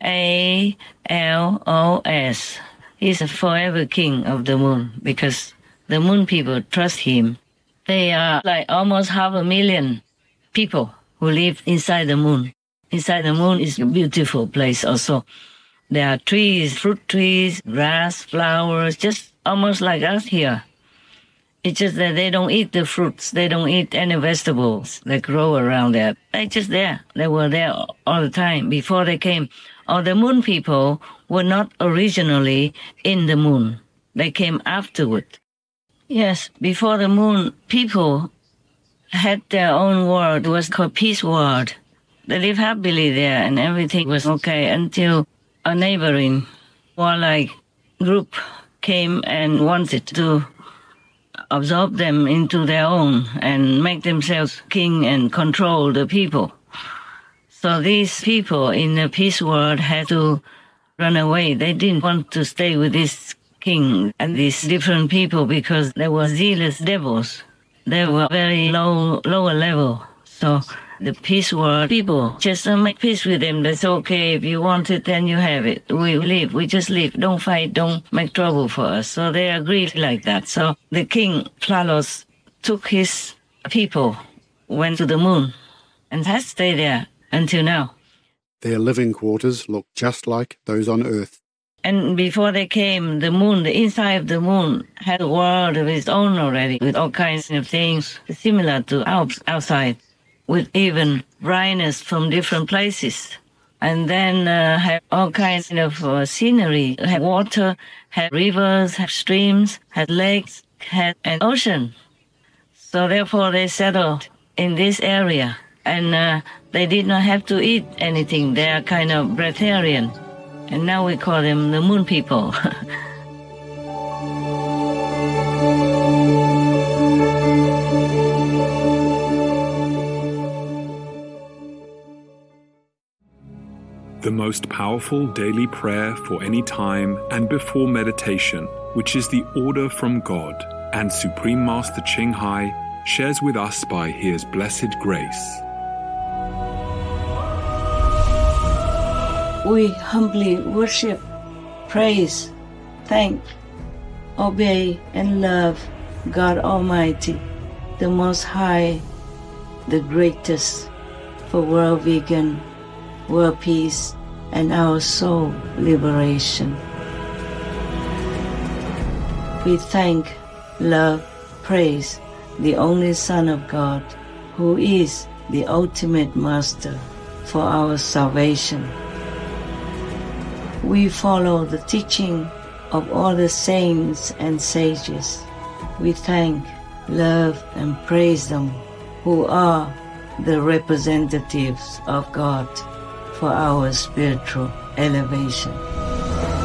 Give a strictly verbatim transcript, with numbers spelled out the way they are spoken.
A L O S. He's a forever king of the moon because the moon people trust him. They are like almost half a million people who live inside the moon. Inside the moon is a beautiful place also. There are trees, fruit trees, grass, flowers, just almost like us here. It's just that they don't eat the fruits. They don't eat any vegetables that grow around there. They're just there. They were there all the time before they came. Or the moon people were not originally in the moon. They came afterward. Yes, before the moon, people had their own world. It was called Peace World. They lived happily there and everything was okay until a neighboring warlike group came and wanted to absorb them into their own and make themselves king and control the people. So these people in the peace world had to run away. They didn't want to stay with this king and these different people because they were zealous devils. They were very low, lower level. So the peace world people just uh, make peace with them. That's okay. If you want it, then you have it. We live. We just live. Don't fight. Don't make trouble for us. So they agreed like that. So the king, Plalos, took his people, went to the moon, and has stayed there until now. Their living quarters look just like those on Earth. And before they came, the moon, the inside of the moon, had a world of its own already, with all kinds of things similar to Alps outside, with even brightness from different places. And then uh, have all kinds of uh, scenery, had water, had rivers, had streams, had lakes, had an ocean. So therefore they settled in this area. And uh, they did not have to eat anything. They are kind of breatharian. And now we call them the moon people. The most powerful daily prayer for any time and before meditation, which is the order from God, and Supreme Master Ching Hai shares with us by His blessed grace. We humbly worship, praise, thank, obey, and love God Almighty, the Most High, the greatest, for world vegan, world peace, and our soul liberation. We thank, love, praise the only Son of God, who is the ultimate Master for our salvation. We follow the teaching of all the saints and sages. We thank, love, and praise them, who are the representatives of God for our spiritual elevation.